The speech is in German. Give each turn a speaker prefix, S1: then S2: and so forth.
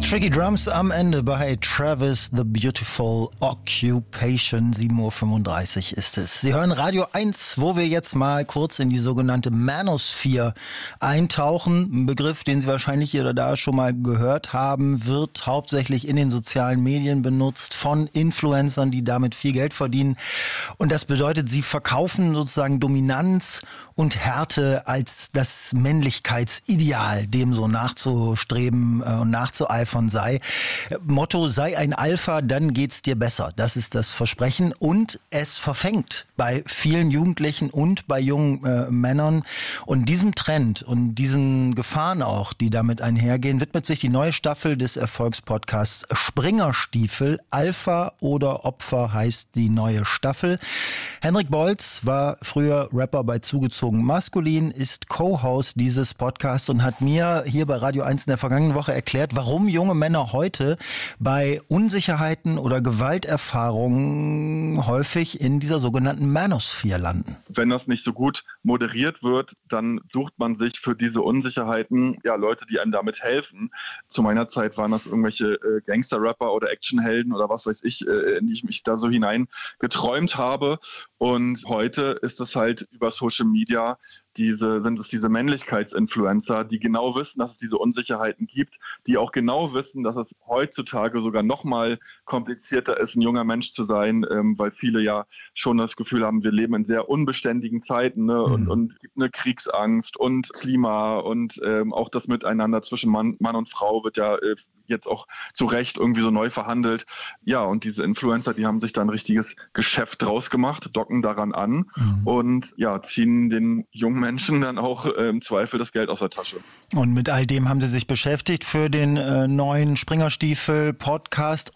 S1: Tricky Drums am Ende bei Travis The Beautiful Occupation. 7:35 Uhr ist es. Sie hören Radio 1, wo wir jetzt mal kurz in die sogenannte Manosphere eintauchen. Ein Begriff, den Sie wahrscheinlich hier oder da schon mal gehört haben, wird hauptsächlich in den sozialen Medien benutzt von Influencern, die damit viel Geld verdienen. Und das bedeutet, sie verkaufen sozusagen Dominanz und Härte als das Männlichkeitsideal, dem so nachzustreben und nachzueifern sei. Motto, sei ein Alpha, dann geht's dir besser. Das ist das Versprechen und es verfängt bei vielen Jugendlichen und bei jungen Männern. Und diesem Trend und diesen Gefahren auch, die damit einhergehen, widmet sich die neue Staffel des Erfolgspodcasts Springerstiefel. Alpha oder Opfer heißt die neue Staffel. Henrik Bolz war früher Rapper bei Zugezogen Maskulin, ist Co-Host dieses Podcasts und hat mir hier bei Radio 1 in der vergangenen Woche erklärt, warum junge Männer heute bei Unsicherheiten oder Gewalterfahrungen häufig in dieser sogenannten Manosphere landen.
S2: Wenn das nicht so gut moderiert wird, dann sucht man sich für diese Unsicherheiten Leute, die einem damit helfen. Zu meiner Zeit waren das irgendwelche Gangster-Rapper oder Actionhelden oder was weiß ich, in die ich mich da so hinein geträumt habe. Und heute ist es halt über Social Media sind es diese Männlichkeitsinfluencer, die genau wissen, dass es diese Unsicherheiten gibt, die auch genau wissen, dass es heutzutage sogar noch mal komplizierter ist, ein junger Mensch zu sein, weil viele ja schon das Gefühl haben, wir leben in sehr unbeständigen Zeiten, ne? Und gibt eine Kriegsangst und Klima und auch das Miteinander zwischen Mann und Frau wird ja jetzt auch zu Recht irgendwie so neu verhandelt. Ja, und diese Influencer, die haben sich da ein richtiges Geschäft draus gemacht, docken daran an und ziehen den jungen Menschen dann auch im Zweifel das Geld aus der Tasche.
S1: Und mit all dem haben Sie sich beschäftigt für den neuen Springerstiefel-Podcast